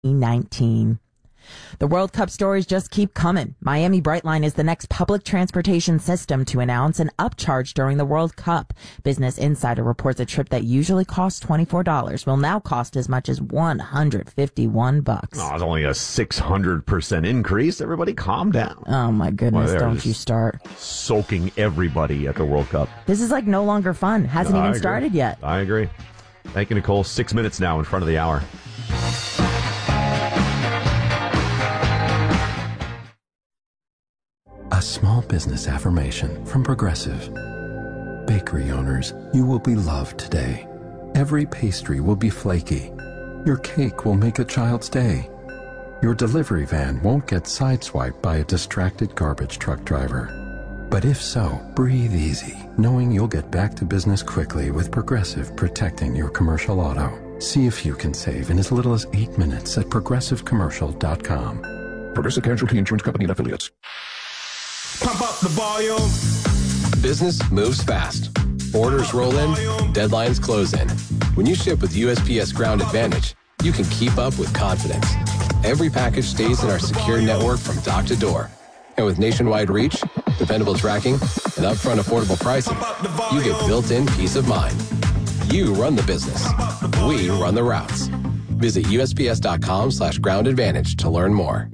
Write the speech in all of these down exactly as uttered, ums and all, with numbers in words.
nineteen. The World Cup stories just keep coming. Miami Brightline is the next public transportation system to announce an upcharge during the World Cup. Business Insider reports a trip that usually costs twenty-four dollars will now cost as much as one hundred fifty-one bucks. Oh, it's only a six hundred percent increase. Everybody calm down. Oh my goodness, well, don't you start. Soaking everybody at the World Cup. This is like no longer fun. Hasn't no, even I started yet. I agree. Thank you, Nicole. Six minutes now in front of the hour. A small business affirmation from Progressive. Bakery owners, you will be loved today. Every pastry will be flaky. Your cake will make a child's day. Your delivery van won't get sideswiped by a distracted garbage truck driver. But if so, breathe easy, knowing you'll get back to business quickly with Progressive protecting your commercial auto. See if you can save in as little as eight minutes at progressive commercial dot com. Progressive Casualty Insurance Company and Affiliates. Pump up the volume. Business moves fast. Orders roll in, deadlines close in. When you ship with U S P S Ground Advantage, you can keep up with confidence. Every package stays in our secure network from dock to door. And with nationwide reach, dependable tracking, and upfront affordable pricing, you get built-in peace of mind. You run the business. We run the routes. Visit U S P S dot com slash ground advantage to learn more.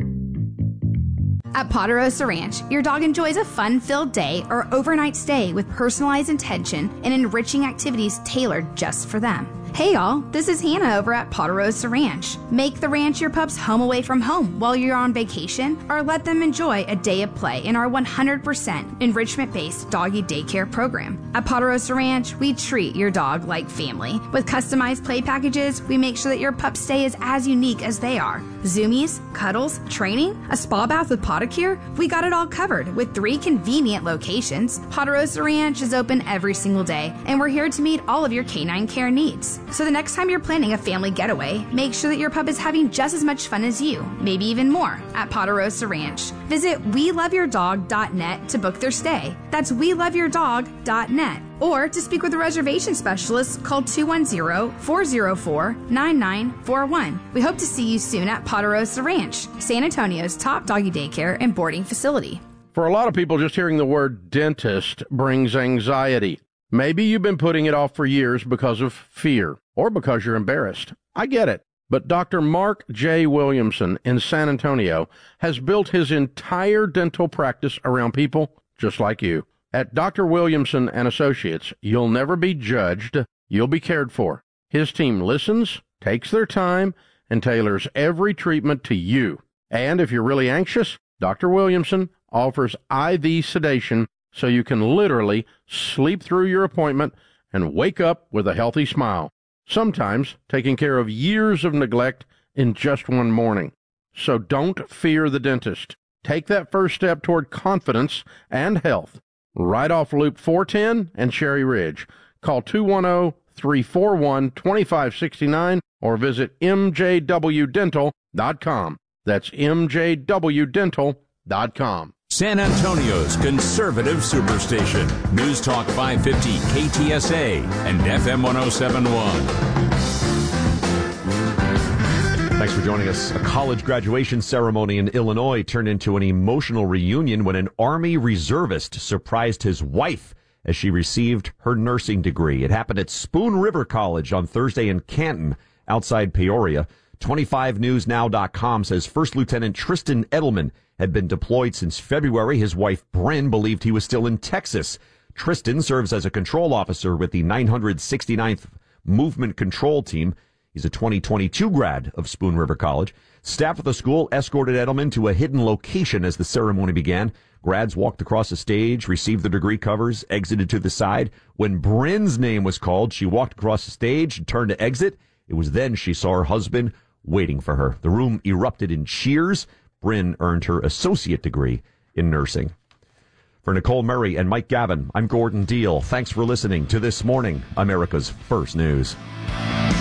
At Ponderosa Ranch, your dog enjoys a fun-filled day or overnight stay with personalized attention and enriching activities tailored just for them. Hey y'all, this is Hannah over at Ponderosa Ranch. Make the ranch your pup's home away from home while you're on vacation, or let them enjoy a day of play in our one hundred percent enrichment-based doggy daycare program. At Ponderosa Ranch, we treat your dog like family. With customized play packages, we make sure that your pup's stay is as unique as they are. Zoomies, cuddles, training, a spa bath with Podicure, we got it all covered with three convenient locations. Ponderosa Ranch is open every single day, and we're here to meet all of your canine care needs. So the next time you're planning a family getaway, make sure that your pup is having just as much fun as you, maybe even more, at Ponderosa Ranch. Visit we love your dog dot net to book their stay. That's we love your dog dot net. Or to speak with a reservation specialist, call two one zero, four zero four, nine nine four one. We hope to see you soon at Ponderosa Ranch, San Antonio's top doggy daycare and boarding facility. For a lot of people, just hearing the word dentist brings anxiety. Maybe you've been putting it off for years because of fear or because you're embarrassed. I get it. But Doctor Mark J. Williamson in San Antonio has built his entire dental practice around people just like you. At Doctor Williamson and Associates, you'll never be judged. You'll be cared for. His team listens, takes their time, and tailors every treatment to you. And if you're really anxious, Doctor Williamson offers I V sedation so you can literally sleep through your appointment and wake up with a healthy smile, sometimes taking care of years of neglect in just one morning. So don't fear the dentist. Take that first step toward confidence and health. Right off Loop four ten and Cherry Ridge. Call two one zero, three four one, two five six nine or visit m j w dental dot com. That's m j w dental dot com. San Antonio's conservative superstation. News Talk five fifty K T S A and F M one oh seven point one. Thanks for joining us. A college graduation ceremony in Illinois turned into an emotional reunion when an Army reservist surprised his wife as she received her nursing degree. It happened at Spoon River College on Thursday in Canton, outside Peoria. twenty-five news now dot com says First Lieutenant Tristan Edelman had been deployed since February. His wife, Bryn, believed he was still in Texas. Tristan serves as a control officer with the nine hundred sixty-ninth Movement Control Team. He's a twenty twenty-two grad of Spoon River College. Staff at the school escorted Edelman to a hidden location as the ceremony began. Grads walked across the stage, received the degree covers, exited to the side. When Bryn's name was called, she walked across the stage and turned to exit. It was then she saw her husband waiting for her. The room erupted in cheers. Bryn earned her associate degree in nursing. For Nicole Murray and Mike Gavin, I'm Gordon Deal. Thanks for listening to This Morning, America's First News.